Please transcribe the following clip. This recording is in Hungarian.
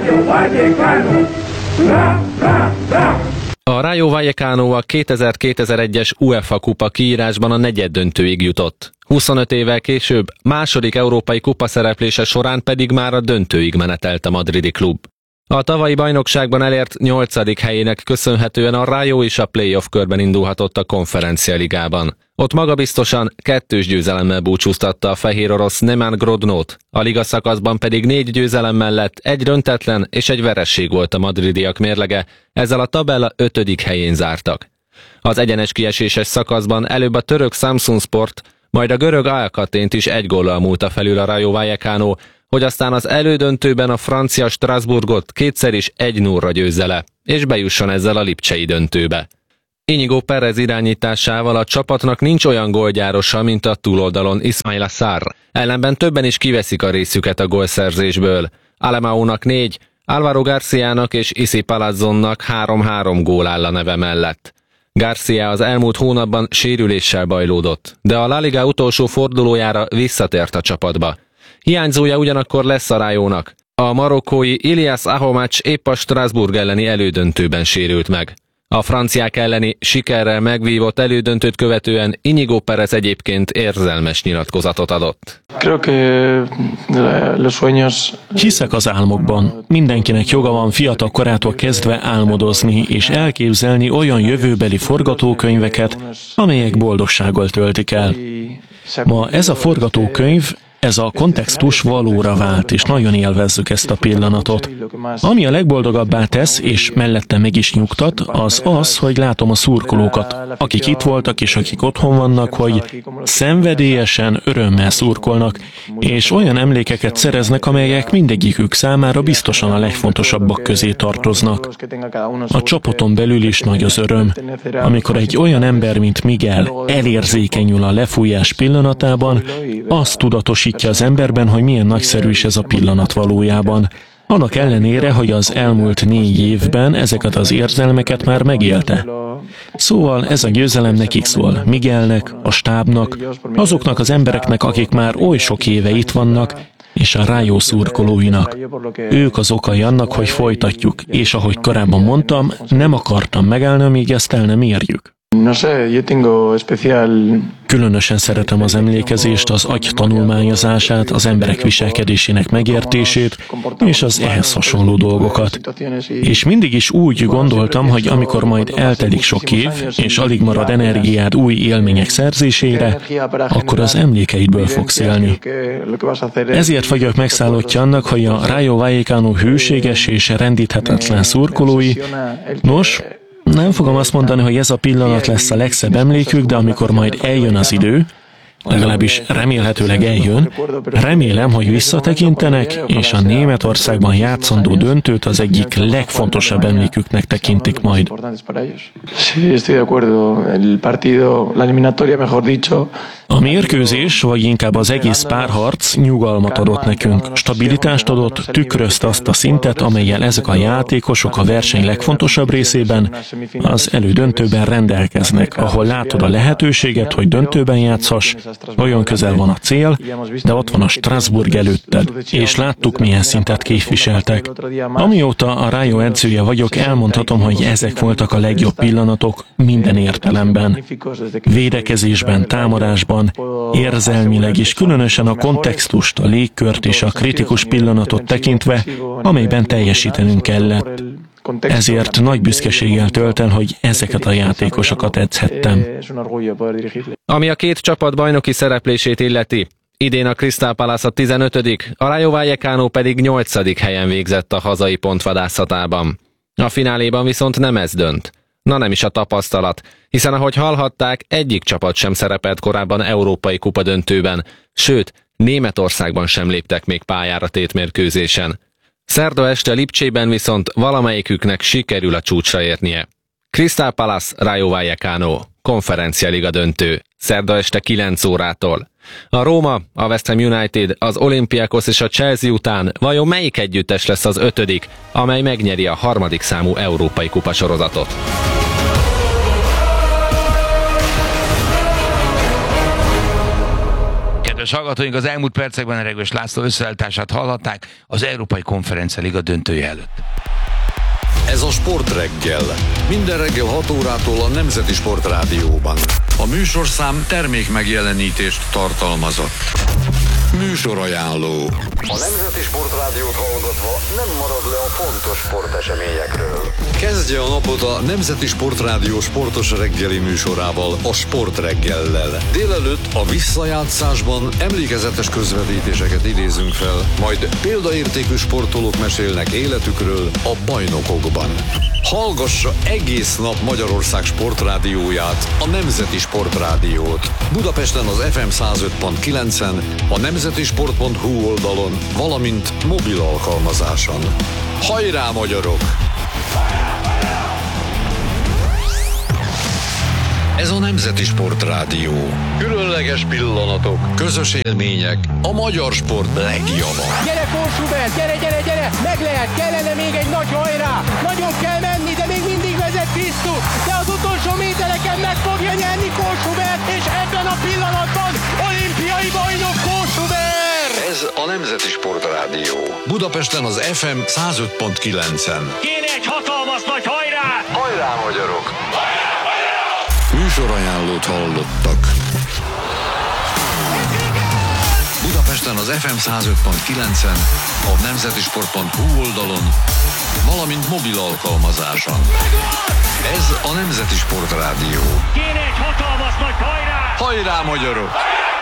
A Rayo Vallecano a 2000-2001-es UEFA kupa kiírásban a negyeddöntőig jutott. 25 évvel később, második európai kupa szereplése során pedig már a döntőig menetelt a madridi klub. A tavalyi bajnokságban elért 8. helyének köszönhetően a Rayo is a play-off körben indulhatott a Konferencia Ligában. Ott magabiztosan 2 győzelemmel búcsúztatta a fehér orosz Neman Grodnót, a liga szakaszban pedig 4 győzelem mellett 1 döntetlen és 1 veresség volt a madridiak mérlege, ezzel a tabella 5. helyén zártak. Az egyenes kieséses szakaszban előbb a török Samsunsport, majd a görög Alcatént is 1 góllal múlta felül a Rayo Vallecano, hogy aztán az elődöntőben a francia Strasbourgot kétszer is 1-0-ra győzze le, és bejusson ezzel a lipcsei döntőbe. Inigo Pérez irányításával a csapatnak nincs olyan gólgyárosa, mint a túloldalon Ismaila Sarr. Ellenben többen is kiveszik a részüket a gólszerzésből. Alemaónak 4, Álvaro Garciának és Issy Palazzonnak 3-3 gól áll a neve mellett. Garcia az elmúlt hónapban sérüléssel bajlódott, de a La Liga utolsó fordulójára visszatért a csapatba. Hiányzója ugyanakkor lesz a Rayónak. A marokkói Ilias Ahomac épp a Strasbourg elleni elődöntőben sérült meg. A franciák elleni sikerrel megvívott elődöntőt követően Inigo Pérez egyébként érzelmes nyilatkozatot adott. Hiszek az álmokban. Mindenkinek joga van fiatal korától kezdve álmodozni és elképzelni olyan jövőbeli forgatókönyveket, amelyek boldogsággal töltik el. Ma ez a forgatókönyv, ez a kontextus valóra vált, és nagyon élvezzük ezt a pillanatot. Ami a legboldogabbá tesz, és mellette meg is nyugtat, az az, hogy látom a szurkolókat, akik itt voltak, és akik otthon vannak, hogy szenvedélyesen, örömmel szurkolnak, és olyan emlékeket szereznek, amelyek mindegyikük számára biztosan a legfontosabbak közé tartoznak. A csapaton belül is nagy az öröm, amikor egy olyan ember, mint Miguel elérzékenyül a lefújás pillanatában, azt tudatosítja az emberben, hogy milyen nagyszerű is ez a pillanat valójában. Annak ellenére, hogy az elmúlt 4 évben ezeket az érzelmeket már megélte. Szóval ez a győzelem nekik szól, Miguelnek, a stábnak, azoknak az embereknek, akik már oly sok éve itt vannak, és a Rayo szurkolóinak. Ők az okai annak, hogy folytatjuk, és ahogy korábban mondtam, nem akartam megállni, amíg ezt el nem érjük. Különösen szeretem az emlékezést, az agy tanulmányozását, az emberek viselkedésének megértését, és az ehhez hasonló dolgokat. És mindig is úgy gondoltam, hogy amikor majd eltelik sok év, és alig marad energiád új élmények szerzésére, akkor az emlékeidből fogsz élni. Ezért vagyok megszállottja annak, hogy a Rayo Vallecano hűséges és rendíthetetlen szurkolói, nos, nem fogom azt mondani, hogy ez a pillanat lesz a legszebb emlékük, de amikor majd eljön az idő, legalábbis remélhetőleg eljön, remélem, hogy visszatekintenek, és a Németországban játszandó döntőt az egyik legfontosabb emléküknek tekintik majd. A mérkőzés, vagy inkább az egész párharc nyugalmat adott nekünk, stabilitást adott, tükrözte azt a szintet, amellyel ezek a játékosok a verseny legfontosabb részében, az elődöntőben rendelkeznek, ahol látod a lehetőséget, hogy döntőben játszhass, olyan közel van a cél, de ott van a Strasbourg előtted, és láttuk, milyen szintet képviseltek. Amióta a Rayo edzője vagyok, elmondhatom, hogy ezek voltak a legjobb pillanatok minden értelemben. Védekezésben, támadásban, érzelmileg és különösen a kontextust, a légkört és a kritikus pillanatot tekintve, amelyben teljesítenünk kellett. Ezért nagy büszkeséggel tölt el, hogy ezeket a játékosokat edzhettem. Ami a 2 csapat bajnoki szereplését illeti, idén a Crystal Palace a 15., a Rayo Vallecano pedig 8. helyen végzett a hazai pontvadászatában. A fináléban viszont nem ez dönt. Na nem is a tapasztalat, hiszen ahogy hallhatták, egyik csapat sem szerepelt korábban európai kupadöntőben, sőt, Németországban sem léptek még pályára tétmérkőzésen. Szerda este Lipcsében viszont valamelyiküknek sikerül a csúcsra érnie. Crystal Palace Rayo Vallecano, Konferencia Liga döntő, szerda este 9 órától. A Róma, a West Ham United, az Olympiakos és a Chelsea után vajon melyik együttes lesz az 5., amely megnyeri a 3. számú európai kupasorozatot? Kedves hallgatóink, az elmúlt percekben Regős László összeállítását hallhatták az Európai Konferencialiga döntője előtt. Ez a Sportreggel. Minden reggel 6 órától a Nemzeti Sportrádióban. A műsorszám termékmegjelenítést tartalmazott. Műsorajánló. A Nemzeti Sportrádiót hallgatva nem marad le a fontos sporteseményekről. Kezdje a napot a Nemzeti Sportrádió sportos reggeli műsorával, a Sportreggellel. Délelőtt a visszajátszásban emlékezetes közvetítéseket idézünk fel, majd példaértékű sportolók mesélnek életükről a bajnokokban. Hallgassa egész nap Magyarország sportrádióját, a Nemzeti Sportrádiót. Budapesten az FM 105.9-en, a nemzetisport.hu oldalon, valamint mobil alkalmazáson. Hajrá, magyarok! Ez a Nemzeti Sportrádió. Különleges pillanatok, közös élmények, a magyar sport legjava. Gyere, Kósubert, gyere! Meg lehet, kellene még egy nagy hajrá! Nagyon kell menni, de még mindig vezet Krisztus! De az utolsó métereken meg fogja nyerni Kósubert, és ebben a pillanatban olimpiai bajnok Kósubert! Ez a Nemzeti Sportrádió. Budapesten az FM 105.9-en. Kéne egy hatalmas nagy hajrá! Hajrá, magyarok! Műsorajánlót hallottak. Budapesten az FM 105.9-en, a nemzetisport.hu oldalon, valamint mobil alkalmazáson. Ez a Nemzeti Sportrádió. Kéne egy hatalmas nagy hajrá! Hajrá, magyarok!